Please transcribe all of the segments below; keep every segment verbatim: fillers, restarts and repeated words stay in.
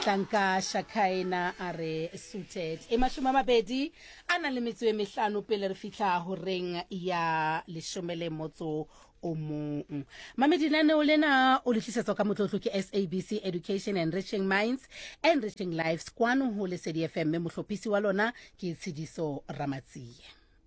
Mohlanka Shakaina are suited e mashome a mabedi a nang le metso e mehlano pele re fihla ho reng ya leshome le motso o mong. Mamedi Lenaneo lena o le tlisetswa ka motlotlo ke S A B C Education Enriching Minds Enriching Lives kwano ho Lesedi F M. Mohlophisi wa lona ke Tshidiso Ramatsie.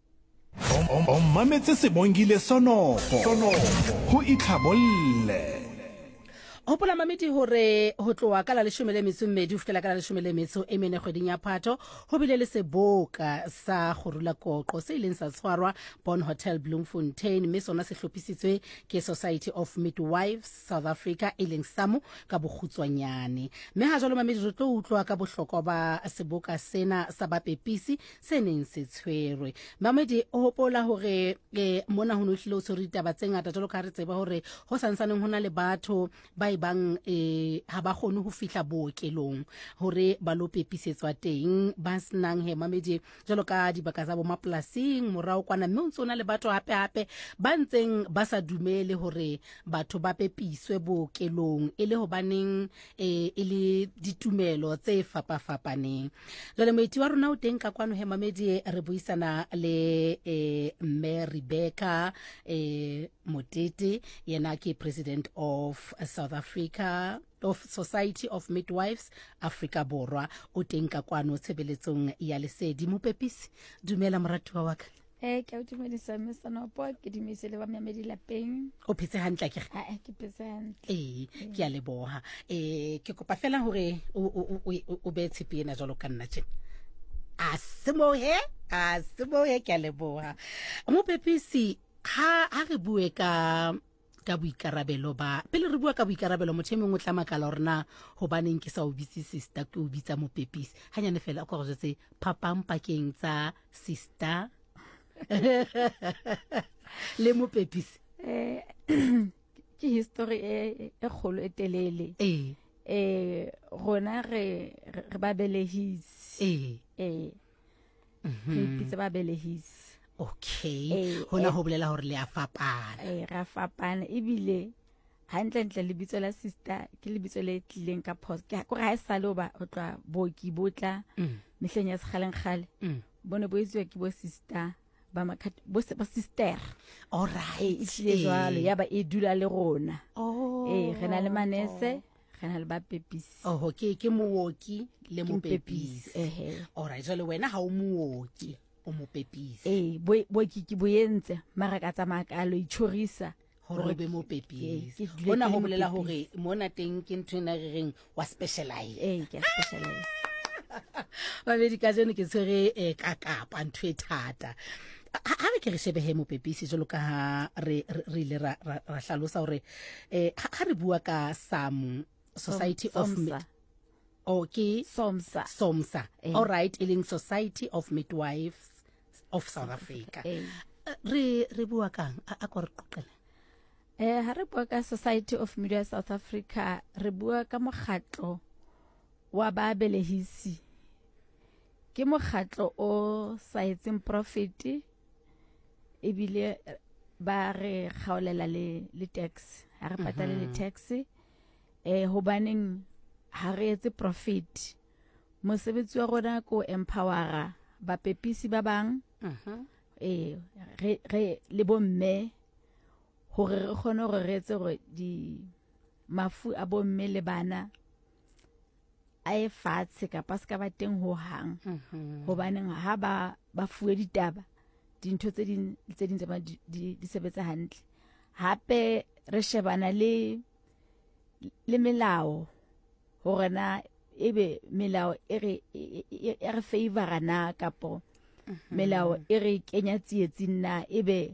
O mametse sebongile sonoko ho itlhabolle. Hopola mamedi hore ho tloa ka la leshome le metso mmedi ho fihlela ka la leshome le metso e mene kgweding ya Phato ho bile le seboka sa kgorula koqo se ileng sa tshwarwa Bon Hotel Bloemfontein, mme sona se hlophisitswe ke Society of Midwives South Africa e leng SAMO ka bokgutswanyane. Mme ha jwalo mamedi re tlo utlwa ka bohlokwa ba seboka sena sa bapepisi se neng se tshwerwe. Mamedi o hopola hore e, mona ho no hlile o tshwere ditaba tse ngata jwalo ka re tseba hore ho santsaneng hona le batho ba bang eh ha ba kgone ho fihla bookelong hore ba lo pepisetswa teng ba snang he mamedi jalo ka dibaka tsa bo mapolasing morao kwana, mme o tsona le batho hape hape ba ntseng ba sa dumele hore batho ba pepiswe bookelong e le hobaneng eh e le ditumelo tse fapafapaneng. Jale moeti wa rona o teng ka kwano he mamedi re buisana le eh mme Rebecca eh Motete, yena ke president of South Africa of Society of Midwives Africa Borwa o teng ka kwano tshebeletsong ya Lesedi. Mopepisi dumela moratuwa wa ka. Eh ke a dumedisa mesana po ke dimise le ba mamedi lapeng. O phetse hantle ke ha ke phetse hantle. Eh ke a leboha. Eh ke kopa fela hore o o o be tshepena jalo ka nna tjena. Asimo he asimo he ke a leboha. Mopepisi ha ha re bue ka ka boikarabelo ba pele re bua ka boikarabelo motho mongwe o tla makala rena hobaneng ke sa o bitse sister ke o bitsa mopepisi hanyane fela o go jetse phapang pakeng tsa sister le mopepisi eh ke history e e kholo e telele eh eh rona re re ba belehis eh eh re bitsa ba belehis. Okay eh, hona eh, ho bolela hore le a fapana eh ra fapana ebile hantle ntle lebitso la sister ke lebitso le tlileng ka post ke go ra sa lo ba o tla boki botla mehleng ya sekgaleng khale bone bo itswe ke bo sister ba makhat bo ba sister. All right eh itse jwalo ya ba e dula le rona. Oh eh rena le manese rena le ba pepisi. Oh okay ke mooki le mo pepisi. eh all right jalo wena ha o mooki o mo pepisi eh bo bo ki ki boyentse mara ka tsamaya ka lo itshorisa hore be mo pepisi bona ho bolela hore mona teng ke nthwena re reng wa specialize. eh ke specialize ba be di ka jeno ke tshwere e ka kapa ntwe thata ha re ke re shebe he mo pepisi jalo ka ha re re ile ra ra hlalosa hore eh ha re bua ka SAMO Society of Okay SOMSA SOMSA eh. All right iling Society of Midwives of South Africa eh. re re bua kang a ko re qoqela eh ha re bua ka Society of Midwives South Africa re bua ka mokgatlo wa ba belehisi ke mokgatlo o sa etseng profit e bile ba re khaolela le le tax ha re patale le tax eh hobaneng ha re etse profit mosebetsi wa rona ko empowera ba pepisi ba bang eh re re le bomme hore re kgone hore re etse hore di mafu a bomme le bana a e fatshe ka paska ba teng ho hang hobaneng ha ba ba fuwe ditaba dintho tse ding tse ding tse di sebetsa hantle hape re shebana le le melao hore na ebe melao e re e re favor na kapo melao e re kenya tsietsing na ebe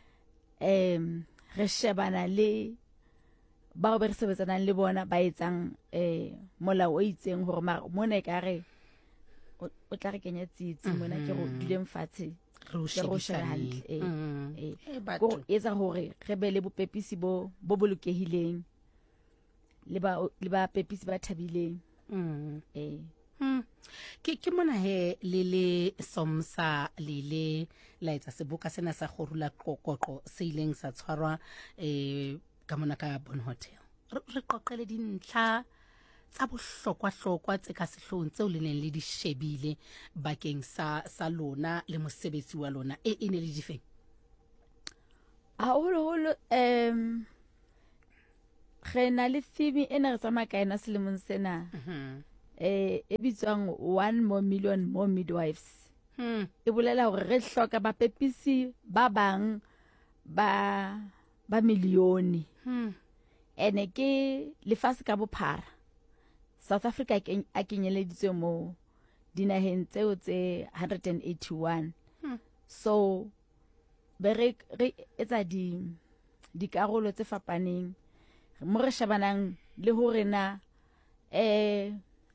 em re shebana le ba ba re sebetsanang le bona ba etsang eh molao o itseng hore mona e ka re o tla re kenya tsietsing mona ke go duleng fatshe re o shebisane eh eh go etsa hore re be le bopepisi bo bo bolokehileng le ba le ba pepisi ba thabileng eh ke ke mona he le le SOMSA le le la etsa seboka sena sa kgorula qoqoqo se ileng sa tshwarwa eh ka mona ka Bon Hotel re qoqele dintlha tsa bohlokwa-hlokwa tse ka sehloohong tseo le neng le di shebile bakeng sa sa lona le mosebetsi wa lona e e ne le difeng? Haholoholo um re na le theme ena re tsamaya ka ena selemong sena eh e bitswang one more million more midwives. Hmm. E bolela hore re hloka bapepisi ba bang ba ba milione. Hmm. Ene ke lefatshe ka bophara. South Africa a kenyeleditswe mo dinaheng tseo tse one hundred eighty-one. Hmm. So be re re etsa di dikarolo tse fapaneng mo re shabanang le hore na eh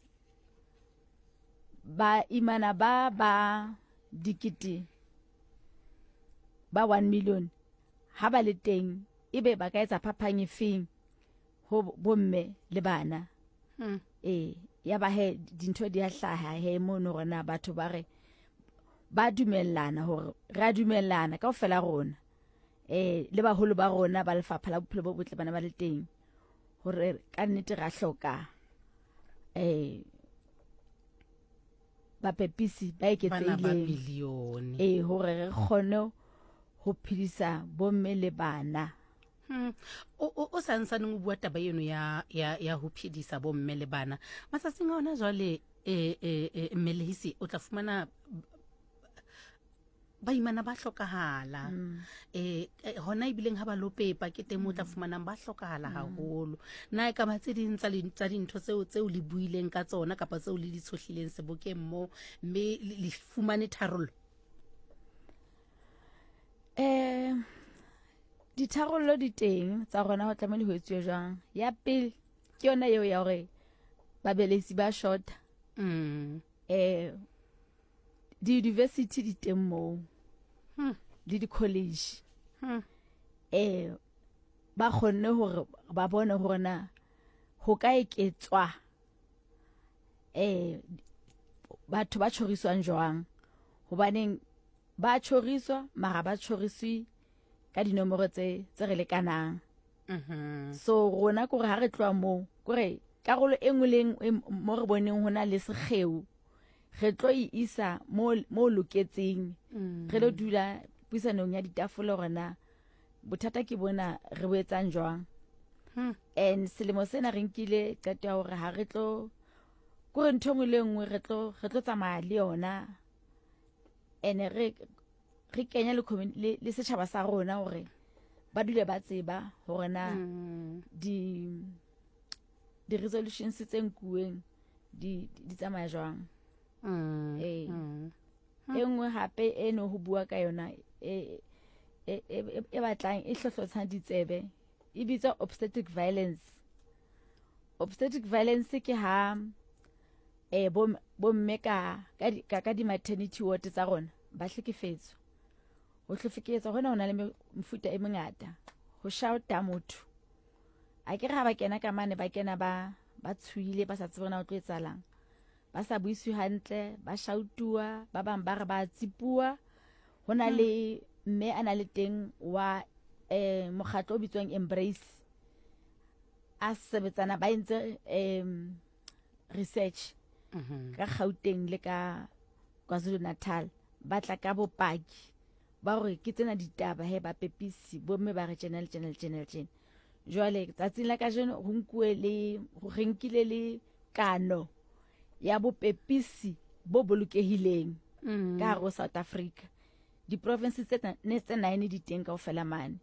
ba imana ba ba dikiti ba one million ha ba le teng ebe ba ka etsa phapang efeng ho bomme le bana. Hmm. Eh ya ba he dintho di a hlaha he mo no rona batho ba re ba dumellana hore ra dumellana kaofela rona eh le baholo ba rona ba lefapha la bophelo bo botle bana ba le teng hore ka nnete ra hloka eh ba pepisi ba Bana ba eketseileng milione. eh hore re kgone ho phedisa bomme le bana. Hmm. O o o santsane o bua taba eno ya ya ya ho phedisa bomme le bana. Matsatsing a ona jwale eh eh Mmelehisi o tla fumana ba imana ba hlokahala. Eh eh, hona ibileng ha ba lo pepa ke teng mo tla fumanang ba hlokahala haholo. Na ka matse ding tsa le tsa dintho tseo tseo le buileng ka tsona kapa tseo le di tshohlileng sebokeng mo mme le le fumane tharollo? Eh ditharollo di teng tsa rona ho tlamehile ho etsuwe jwang. Ya pele ke yona eo ya hore babelesi ba short Mm. eh di university di teng mo Hmm. le di college Hmm. eh ba kgonne hore ba bone hore na ho ka eketswa eh batho ba choriswang jwang hobaneng ba choriswa mara ba choriswi ka dinomoro tse tse re lekanang. Mhm. So rona gore ha re tloa mo gore karolo e nngwe le nngwe mo re boneng hona le sekgeu re tlo e isa mo mo loketseng re lo dula puisanong ya ditafole rona bothata ke bona re boetsang jwang. Hmm. And selemo sena re nkile qeto ya hore ha re tlo gore ntho nngwe le nngwe re tlo re tlo tsamaya le yona ene re re kenya le community le, le setjhaba sa rona hore ba dule ba tseba hore na Mm. di di resolutions tse nkuweng di di tsamaya jwang. Mm. Eh Mm. e nngwe hape e no ho bua ka yona e e e e batlang e hlohlotsa ditsebe e bitsa obstetric violence. Obstetric violence ke ha eh bom bomme ka ka di- ka ka di maternity ward tsa rona ba hlekefetswa ho hlekefetswa hona hona le mefuta e mengata ho shouta motho a ke ra ba kena ka mane ba kena ba ba tshuile ba sa tsebana o tlo etsalang ba sa buiswe hantle ba shoutua ba bang ba re ba tsipua hona le mme ana le teng wa eh mokgatlo o bitswang Embrace a sebetsana ba entse em research Mhm. ka Gauteng le ka KwaZulu-Natal ba tla ka bopaki ba hore ke tsena ditaba he ba pepisi bomme ba re channel channel channel channel jwale tsatsing la kajeno ho nkuwe le ho renkile le kano ya bopepisi bo bolokehileng Mm. ka hare ho South Africa di provinces tse ne tse nine di teng ka ofela mane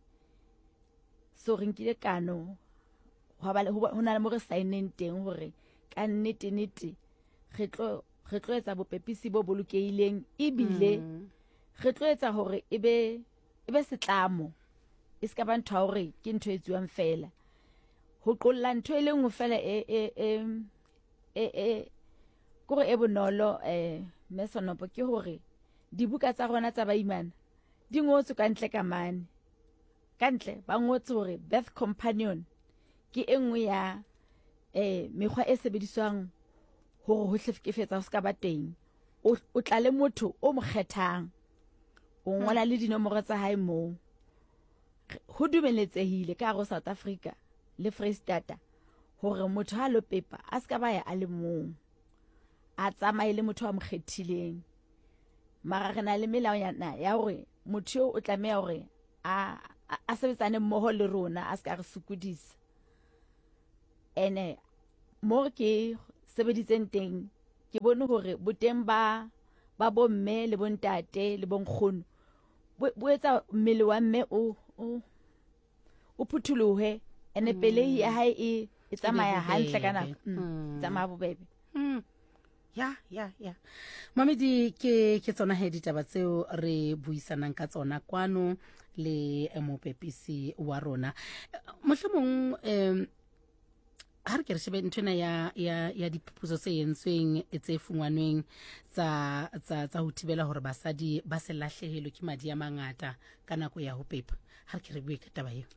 so renkile kano ho ba le ho na le mo re signeng teng hore ka nnete nnete re tlo re tlo etsa bopepisi bo bolokehileng ebile Mm. re tlo etsa hore ebe ebe setlamo e ska ba ntho ya hore ke ntho e tsuwang fela ho qolla ntho e lengwe fela e e e e e gore e bonolo eh mesonopo ke hore dibuka tsa rona tsa baimana di ngotswe ka ntle ka mane ka ntle ba ngotse hore birth companion ke engwe ya eh mekgwa e sebediswang hore ho hlekefetsa ho ska ba teng o o tla le motho o mo kgethang o ngola le dinomoro tsa hae mo ho dumeletsehile ka go South Africa le Freestata hore motho ha lo pepa a ska ba ya a le mong a tsamaye le motho wa mokgethileng mara re na le melao ya hore motho o tlameha hore a a sebetsane mmoho le rona a ska re sukudisa ene mo ke sebeditseng teng ke bone hore boteng ba ba bomme le bontate le bonkgono bo etsa mmele wa mme o o o phuthuluhe ene pelehi ya hae e e tsamaya hantle kana tsamaya bobebe ya ya ya Mamedi ke ke tsona he ditaba tseo re buisanang ka tsona kwano le mopepisi wa rona mohlomong em ha re ke re shebe ntwena ya ya ya diphupuso tse yentsweng tse fungwanweng tsa tsa tsa ho thibela hore basadi ba se lahlehelwe ke madi a mangata kana go ya ho pepa ha re ke re bue ka taba eo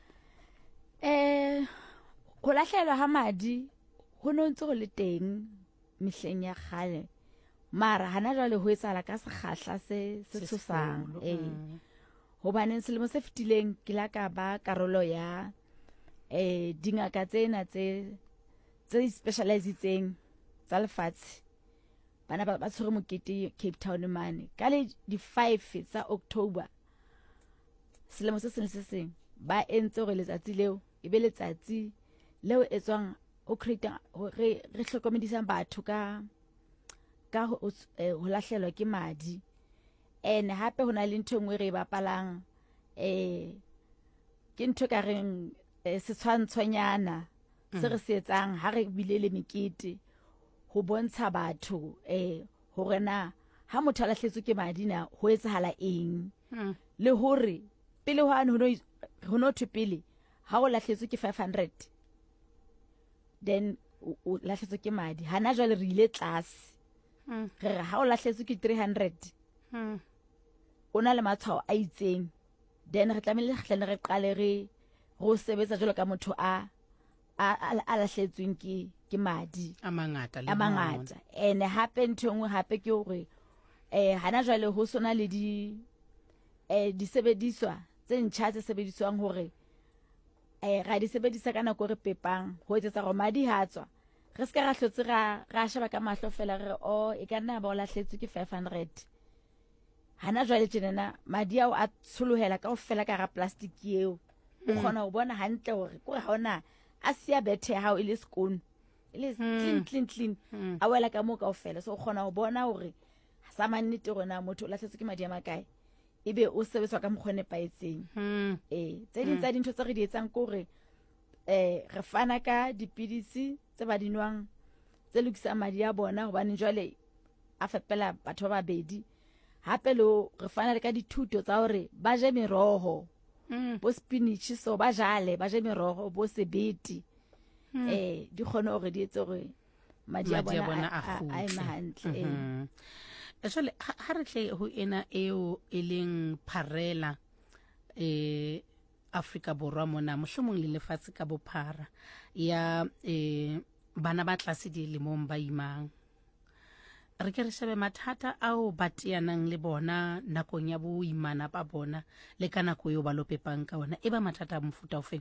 eh go lahlehelwa ha madi ho nontse go le teng mehleng ya khale mara hana jwale ho etsala ka sekgahla se se tshosang eh hobane selemo se fetileng ke la ka ba karolo ya eh dingaka tsena tse tse specializing tsa lefatshe bana ba tshwere mokete Cape Town mane ka le di five tsa October selemo se seng se seng ba entse gore letsatsi leo e be letsatsi leo etswang o create re re hlokomedisang batho ka ka ho lahlehelwa ke madi ene hape hona le ntho ngwe re bapalang eh ke ntho ka reng se tshwantshwanyana se re se etsang ha re bile le mekete ho bontsha batho eh hore na ha motho a lahletswe ke madi na ho etsahala eng le hore pele ho ana ho no thwe pele ha o lahletswe ke five hundred then o lahletswe ke madi hana jwale re ile tlase re ha o lahletswe ke three hundred ona le matshwao a itseng then re tlamehile re re qale re go sebetsa jalo ka motho a a lahletsweng ke ke madi a mangata le a mangata ene hape ntongwe hape ke hore eh hana jwale ho sona le di eh di sebediswa tse ntjha tse sebediswang hore eh ra di sebedisa kana go re pepang ho etsetsa gore madi ha tswa re ska ra hlotse ra ra sheba ka mahlo fela re o e ka nna ba o lahletswe ke five hundred hana jwale tjenana madi ao a tsholohela ka ofela ka ra plastic eo o khona go bona hantle hore go ha ona a sia bethe hao ile skoon ile clean clean clean a wela ka mo ka ofela so o khona go bona hore sa mannete rona motho o lahletswe ke madi a makae ebe o sebetswa ka mokgone paetseng eh tse ding tsa dintho tse re di etsang ko re eh re fana ka dipidisi tse ba dinwang tse lokisa madi a bona hobane jwale a fepela batho ba babedi hape lo re fana le ka dithuto tsa hore ba je meroho bo spinach so ba jale ba je meroho bo sebeti eh di khone hore di etse hore madi a bona a ema hantle eh jwale ha re tle ho ena eo eleng pharela eh Afrika Borwa mona mohlomong le lefatshe ka bophara ya eh bana ba tlase di lemong ba imang re ke re shebe mathata ao ba teanang le bona nakong ya boimana ba bona le kana go yo ba lopepang ka ona e ba mathata a mofuta ofeng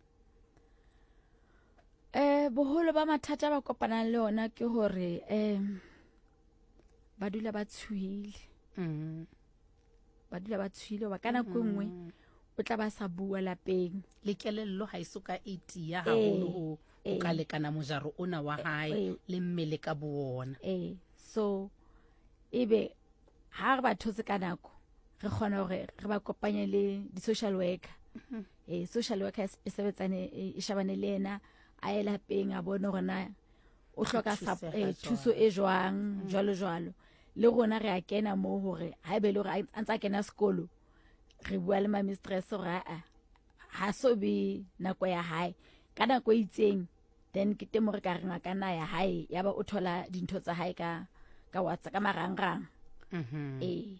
eh boholo ba mathata ba kopanang le ona ke hore eh ba dula ba tshuhile mm ba dula ba tshuhile ba kana go nngwe o tla ba sa bua lapeng le kelello ha isoka eighty ya haholo ho ka le kana mojaro ona wa hae le mmele ka bona eh so ebe ha re batho se ka nako re khona hore re ba kopanye le di social worker eh social worker e sebetsane e shabane le ena a ela peng a bona hore na o hloka thuso e jwang jwalo jwalo le rona re a kena mo hore ha ebe le hore a ntsa kena sekolo re bua le ma mistress hore a ha so be nako ya hae ka nako e itseng then ke temo re ka renga kana ya hae ya ba o thola dintho tsa hae ka ka WhatsApp ka marangrang mhm eh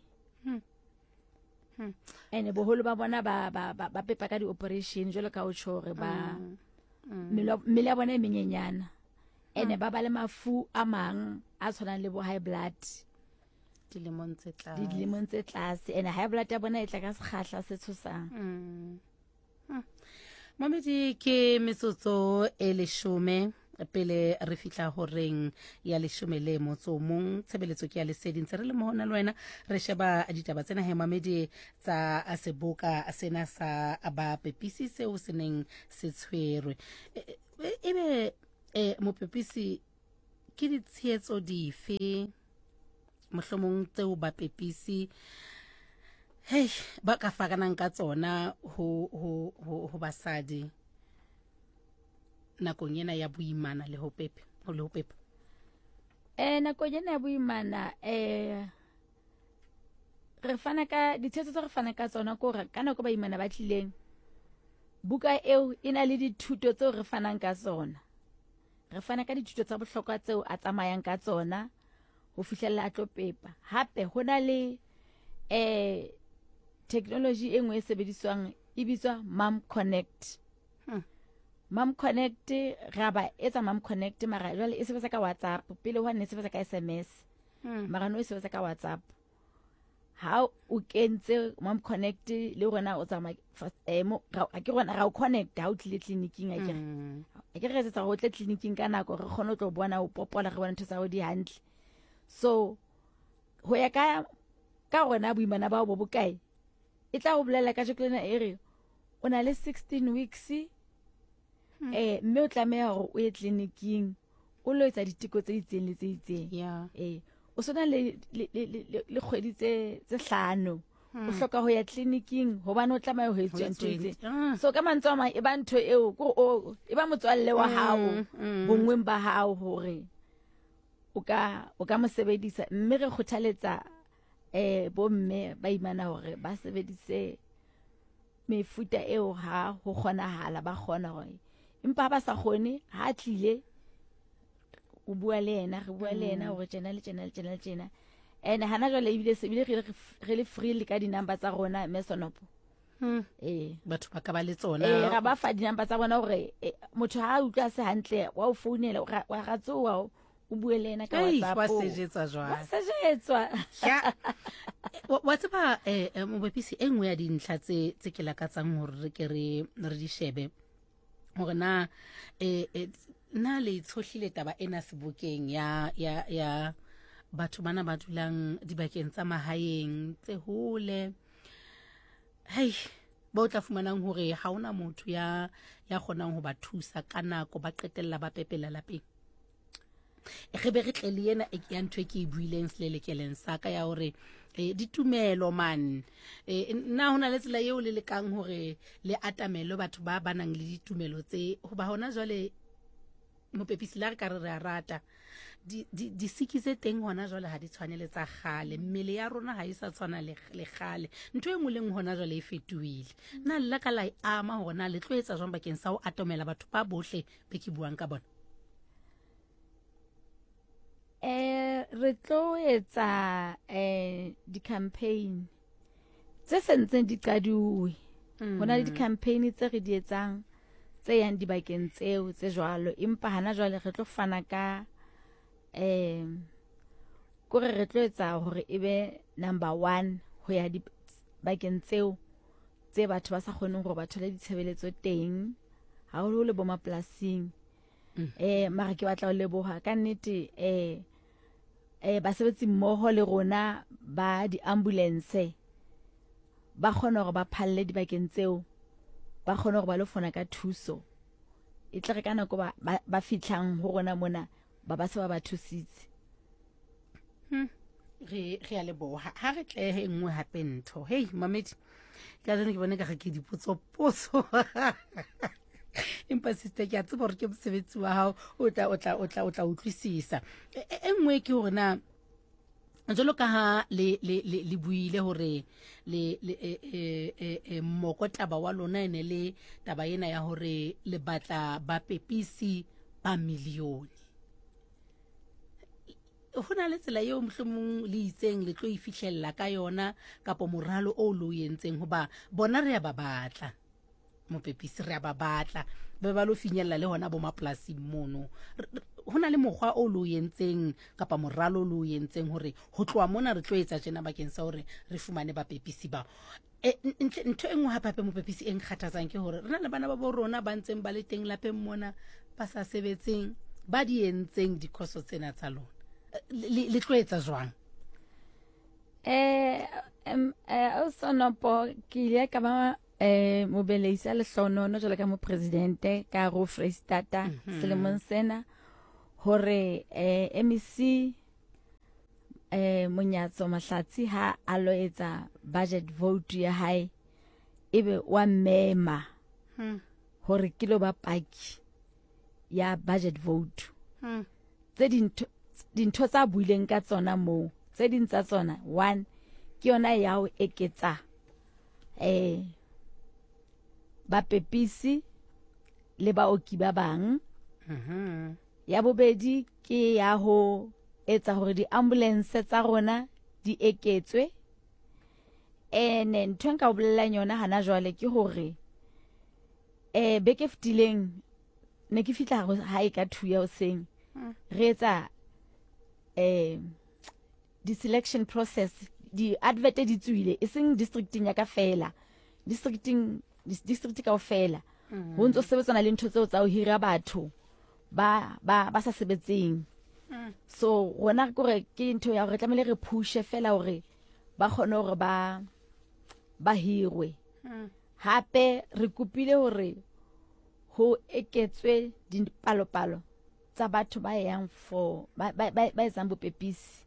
ene boholo ba bona ba ba ba pepa ka di operation jalo ka o tshore ba mmele ya bona e menyenyana ene ba ba le mafu a mang a tshwanang le bo high blood dilemong tse tlase dilemong tse tlase ene high blood ya bona e tla ka sekgahla se tshosang Mamedi ke metsotso e leshome pele re fitla horeng ya leshome le motso mong tshebeletso ke ya lesedi ntse re le mohona le wena re sheba ditaba tsena he Mamedi tsa seboka sena sa ba pepisi seo se neng se tshwerwe ebe e mo pepisi ke ditshietso dife mohlomong tseo ba pepisi hey ba ka fakanang ka tsona ho ho ho basadi nakong ena ya boimana le ho pepe ho le ho pepe eh nakong ena ya boimana eh re fana ka ditshehetso tse re fana ka tsona ko re kana ko baimana ba tlileng buka eo ina le dithuto tseo re fanang ka tsona re fana ka dithuto tsa bohlokwa tseo a tsamayang ka tsona ho fihlella a tlo pepa hape hona le eh technology e nngwe e sebediswang e bitswa Mom Connect. hmm. Mom Connect ra ba etsa Mom Connect mara jwale e sebetsa ka WhatsApp pele ho ne e sebetsa ka S M S hmm. mara no e sebetsa ka WhatsApp ha o kentse Mom Connect le rona o tsama eh mo a ke rona ra o connect ha o tlile clinicing a ke a ke re tsa go tle clinicing ka nako re khona o tlo bona o popola re bona ntse tsa go di hantle so ho ya ka ka rona boimana ba bo bokae e tla go bolela ka joklena ere o na le sixteen weeks hmm. eh mme o tlameha hore o ye clinicing o lo etsa diteko tse itseng le tse itseng yeah. eh o sona le le le le kgwedi tse tse hlano o hloka ho ya clinicing hobane o tlameha ho etswa ntho itseng so ka mantso ama e ba ntho eo ko o e ba motswalle wa hao bongweng ba hao hore o ka o ka mo sebedisa mme re kgothaletsa eh bomme ba imana hore ba sebedise mefuta eo ha ho kgonahala ba khona hore empa ba sa khone ha tlile o bua le yena re bua le yena hore tjena le tjena le tjena le tjena ene hana jwale ebile se bile re le free le ka di number tsa rona mesonopo hmm. eh batho ba ka ba le tsona eh ra ba fa di number tsa rona hore motho ha utlwa se hantle wa o founela wa ratsoa o bue le yena ka WhatsApp wa sejetsa jwa wa sejetswa ya wa tseba eh mo bepisi engwe ya dintlha tse tse ke lakatsang hore re ke re re di shebe hore na eh na le tshohlile taba ena sebokeng ya ya ya batho bana ba dulang dibakeng tsa mahaeng tse hole hey ba o tla fumanang hore ha ona motho ya ya kgonang ho ba thusa ka nako ba qetella ba pepela lapeng e re be re tle le yena e ya ntwe ke buileng selelekeleng sa ka ya hore eh ditumelo man eh na hona le tsela eo le lekang hore le atamelo batho ba banang le ditumelo tse ho ba hona jwale mo pepisi la re ka re re a rata di di di sikize teng hona jwale ha di tshwanele tsa khale mmele ya rona ha isa tshwana le le khale ntwe engwe leng hona jwale e fetuile nna lla ka la ama hona le tlo etsa jwang bakeng sa ho atomela batho ba bohle be ke buang ka bona eh re tlo etsa eh di campaign tse sentseng di qadiwe hona le di campaign tse re di etsang tse yang dibakeng tseo tse jwalo empa hana jwale re tlo fana ka eh ko re tlo etsa hore ebe number one ho ya dibakeng tseo tse batho ba sa kgoneng hore ba thole ditshebeletso teng ha ho le bo maplasing eh mara ke batla ho leboha ka nnete eh eh ba sebetsi mmoho le rona ba di ambulance ba khona hore ba phalle dibakeng tseo ba khona hore ba lo fona ka thuso e tle re kana go ba ba fitlang ho rona mona ba ba se ba ba thusitse hm re re a leboha ha re tle he nngwe hape ntho hey mamedi ka tsene ke bone ka ke dipotso potso empa sister ke a tseba hore ke mosebetsi wa hao o tla o tla o tla o tla utlwisisa engwe ke hore na jolo ka ha le le le buile hore le le e mmoko taba wa lona ene le taba ena ya hore le batla ba pepisi ba milione hona le tsela eo mohlomong le itseng le tlo e fihlella ka yona kapo moralo o lo yentseng hoba bona re ya ba batla mo pepisi re ya ba batla be ba lo finyella le hona bo maplasi mono hona le mogwa o lo yentseng kapa moralo lo yentseng hore ho tloa mona re tlo etsa tsena bakeng sa hore re fumane ba pepisi ba ntho e nngwe hape mopepisi e nkgathatsang ke hore re na le bana ba bo rona ba ntseng ba le teng lapeng mona ba sa sebetseng ba di entseng dikhoso tsena tsa lona le tlo etsa jwang? eh em o sonopo ke ile ka ba eh mobeleisa le hlonono jalo ka mo presidente ka go Freestata selemong sena hore eh M E C eh Monyatso Mahlatsi ha a lo etsa budget vote ya hae ebe wa mema hore ke lo ba paki ya budget vote tse dintho dintho tsa buileng ka tsona mo tse ding tsa tsona one ke yona ya o eketsa eh ba pepisi le baoki ba bang ya bobedi ke ya ho etsa hore di ambulance tsa rona di eketswe ene ntho nka o bolella yona hana jwale ke hore eh beke fitileng ne ke fitla ha e ka two ya hoseng re etsa eh di selection process di advert di tswile e seng districting ya ka fela districting district ka ofela ho ntso sebetsana le ntho tseo tsa ho hira batho ba ba ba sa sebetseng so rona gore ke ntho ya re tlamele re pushe fela hore ba khone hore ba ba hirwe hape re kupile hore ho eketswe dipalopalo tsa batho ba yang for ba ba ba etsa bopepisi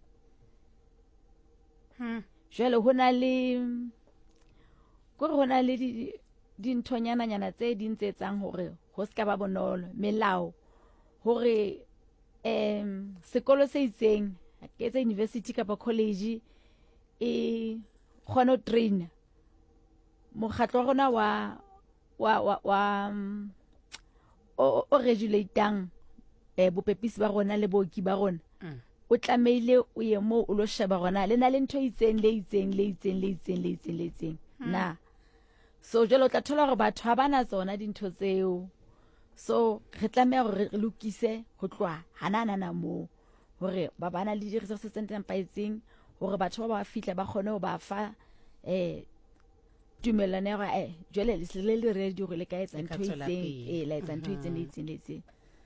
jwale hona le gore hona le di dinthonyana nyana tse ding tse etsang hore ho ska ba bonolo melao hore em sekolo se itseng ke tsa university ka ba college e khono train mokgatlo rona wa wa wa wa o o regulating eh bopepisi ba rona le boki ba rona o tlameile o ye mo o lo sheba rona le na le ntho itseng le itseng le itseng le itseng le itseng le itseng na so jalo tla thola gore batho ha bana tsona dintho tseo so re tlameha gore re lokise ho tlwa hanana na mo hore ba bana le di-resources tse nepaetseng hore batho ba ba fitla ba khone ho ba fa eh tumelane gore eh jwale le le ready gore le ka etsa ntho itseng eh la etsa ntho itseng le itseng le itseng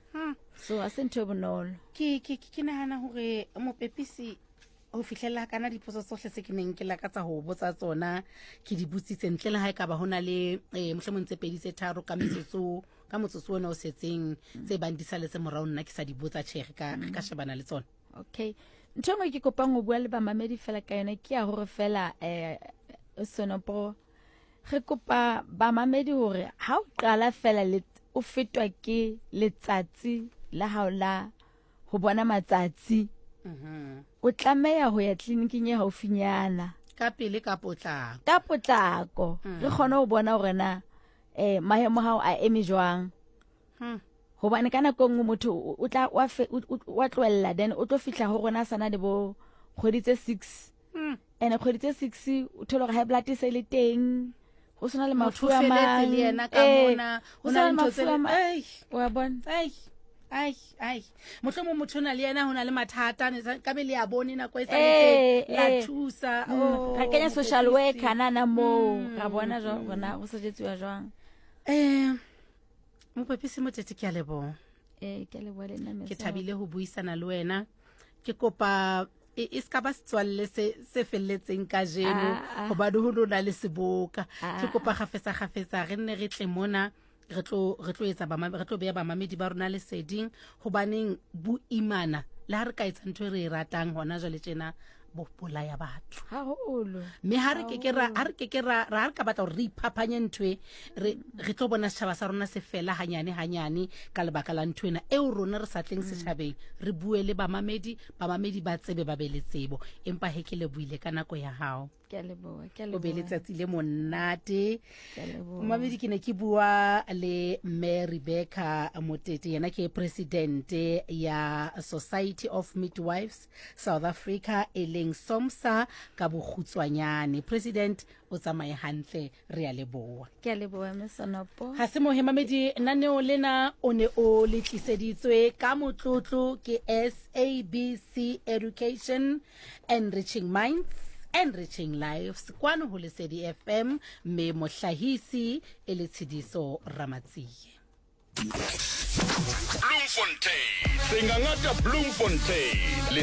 so a sentho bonolo ke ke ke nahana hore mopepisi ho fihlela kana dipotso tsohle se ke neng ke la ka tsa ho botsa tsona ke di butsitse ntle le ha e ka ba hona le mohlomong tse pedi tse tharo ka metsotso ka motsotso ona o setseng tse bang di sa le tse morao nna ke sa di botsa tshege ka ka shebana le tsona. Okay, ntho mo ke kopang go bua le ba mamedi fela ka yona ke ya hore fela eh sonopo re kopa ba mamedi hore ha o qala fela le o fetwa ke letsatsi la haola ho bona matsatsi o tlameha ho ya clinicing ya haufinyana ka pele ka potlako ka potlako re khona ho bona hore na eh mahemo hao a eme jwang ho bane kana ko ngwe motho o tla wa wa tlwella then o tlo fihla ho rona sana le bo kgoditse six ene kgoditse six o thola high blood se le teng ho sona le mafu a mang le yena ka mona ho na le ntho tse ai wa bona ai ai ai motho mo motho na le yena hona le mathata ka be le ya bone na ko e sa le la thusa oh ra kenya social worker nana mo ra bona jwa bona go sejetsiwa jwang eh mo pepisi mo tete ke a lebo eh ke a lebo le nna ke thabile ho buisana le wena ke kopa e ska ba setswalle se se felletseng ka jeno go ba do ho na le seboka ke kopa gafetsa gafetsa re nne re tle mona re tlo re tlo etsa ba re tlo beya ba mamedi ba rona le seding go baneng bu imana le ha re ka etsa ntho re e ratang hona jwa le tsena bo polaya batho ha holo me ha re ke ke ra ha re ke ke ra ra ka batla re iphapanye ntwe re re tlo bona setjhaba sa rona se fela hanyane hanyane ka lebaka la ntwena e o rona re sa tleng setjhabeng re bue le ba mamedi ba mamedi ba tsebe ba be le tsebo empa he ke le buile ka nako ya hao ke leboa ke leboa o be le tsatsi le monate ke leboa mamedi ke ne ke bua le Mme Rebecca Motete yena ke president ya Society of Midwives South Africa eleng SOMSA ka bokhutswanyane president o tsamaye hantle re a leboa ke leboa Mesanopo ha se mo he mamedi naneo lena o ne o le tliseditswe ka motlotlo ke S A B C Education Enriching Minds Enriching Lives kwano ho Lesedi F M me mohlahisi e le Tshidiso Ramatsie. Bloemfontein, sengangata Bloemfontein.